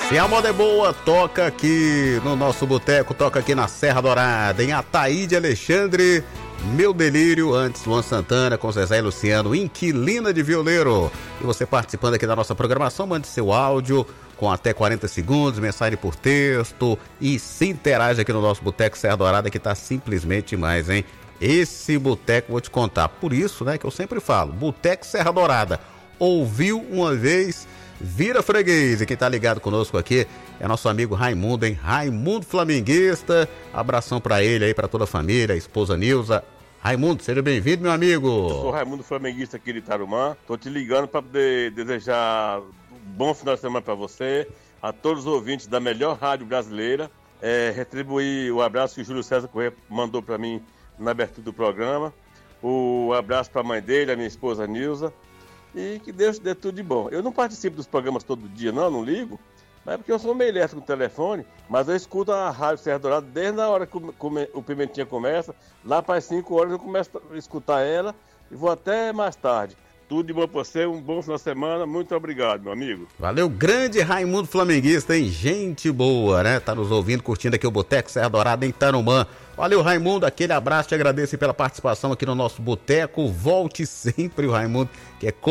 Se a moda é boa, toca aqui no nosso boteco, toca aqui na Serra Dourada, em Ataíde Alexandre, Meu Delírio, antes Luan Santana com Zezé e Luciano, Inquilina de Violeiro. E você participando aqui da nossa programação, mande seu áudio com até 40 segundos, mensagem por texto e se interage aqui no nosso boteco Serra Dourada, que tá simplesmente demais, hein? Esse boteco, vou te contar, por isso, né, que eu sempre falo, boteco Serra Dourada, ouviu uma vez, vira freguês. E quem tá ligado conosco aqui é nosso amigo Raimundo, hein? Raimundo Flamenguista, abração pra ele aí, pra toda a família, a esposa Nilza. Raimundo, seja bem-vindo, meu amigo. Eu sou Raimundo Flamenguista aqui de Tarumã, tô te ligando pra poder desejar um bom final de semana pra você, a todos os ouvintes da melhor rádio brasileira, retribuir o abraço que o Júlio César Corrêa mandou pra mim na abertura do programa, o abraço pra mãe dele, a minha esposa Nilza, e que Deus dê tudo de bom. Eu não participo dos programas todo dia, não ligo, mas é porque eu sou meio elétrico no telefone, mas eu escuto a Rádio Serra Dourada desde a hora que o Pimentinha começa, lá para as 5 horas eu começo a escutar ela e vou até mais tarde. Tudo de bom pra você, um bom final de semana, muito obrigado, meu amigo. Valeu, grande Raimundo Flamenguista, hein? Gente boa, né? Tá nos ouvindo, curtindo aqui o Boteco Serra Dourada em Tarumã. Valeu, Raimundo, aquele abraço, te agradeço pela participação aqui no nosso Boteco. Volte sempre, o Raimundo, que é